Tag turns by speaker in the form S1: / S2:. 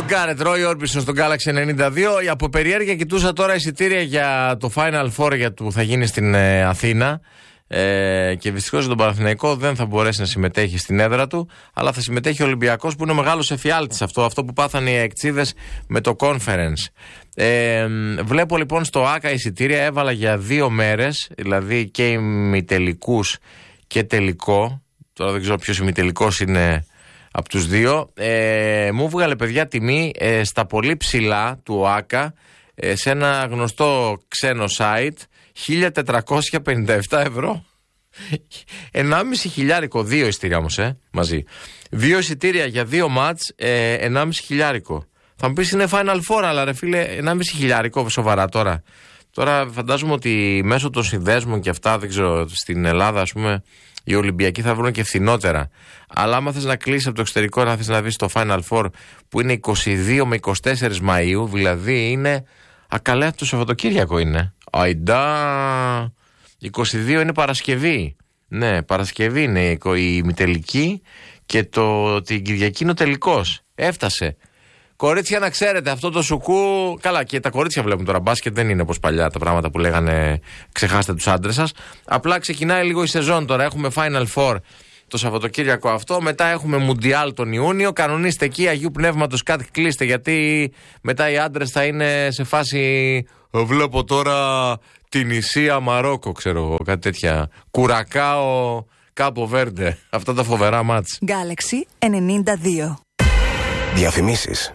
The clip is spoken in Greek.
S1: Γκάρετ, Ρόι Όρμπισον στον Galaxy 92. Από περιέργεια κοιτούσα τώρα εισιτήρια για το Final Four που θα γίνει στην Αθήνα. Και δυστυχώς τον Παναθηναϊκό δεν θα μπορέσει να συμμετέχει στην έδρα του, αλλά θα συμμετέχει ο Ολυμπιακός που είναι ο μεγάλος εφιάλτης αυτό που πάθανε οι αεξίδες με το Conference. Βλέπω λοιπόν στο ΆΚΑ εισιτήρια, έβαλα για 2 μέρες, δηλαδή και ημιτελικούς και τελικό. Τώρα δεν ξέρω ποιος ημιτελικός είναι από τους δύο. Μου βγάλε παιδιά τιμή στα πολύ ψηλά του ΟΑΚΑ, σε ένα γνωστό ξένο site, 1.457 ευρώ. 1,5 χιλιάρικο, 2 εισιτήρια όμως μαζί. 2 εισιτήρια για 2 μάτς, 1,5 χιλιάρικο. Θα μου πεις είναι Final Four, αλλά ρε φίλε, 1,5 χιλιάρικο, σοβαρά τώρα. Τώρα φαντάζομαι ότι μέσω των συνδέσμων και αυτά, δεν ξέρω, στην Ελλάδα ας πούμε, οι Ολυμπιακοί θα βρουν και φθηνότερα. Αλλά άμα θες να κλείσεις από το εξωτερικό, να θες να δεις το Final Four που είναι 22 με 24 Μαΐου, δηλαδή είναι ακαλέα το Σαββατοκύριακο είναι. Αϊντά! 22 είναι Παρασκευή. Ναι, Παρασκευή είναι η ημιτελική και την Κυριακή είναι ο τελικός. Έφτασε. Κορίτσια, να ξέρετε, αυτό το σουκού. Καλά, και τα κορίτσια βλέπουν τώρα μπάσκετ, δεν είναι όπως παλιά τα πράγματα που λέγανε ξεχάστε τους άντρες σας. Απλά ξεκινάει λίγο η σεζόν τώρα. Έχουμε Final Four το Σαββατοκύριακο αυτό. Μετά έχουμε Μουντιάλ τον Ιούνιο. Κανονίστε εκεί Αγίου Πνεύματος κάτι κλείστε, γιατί μετά οι άντρες θα είναι σε φάση. Βλέπω τώρα την Ισία Μαρόκο, ξέρω εγώ, κάτι τέτοια. Κουρακάο Κάπο Βέρντε. Αυτά τα φοβερά μάτς.
S2: Galaxy 92.
S3: Διαφημίσεις.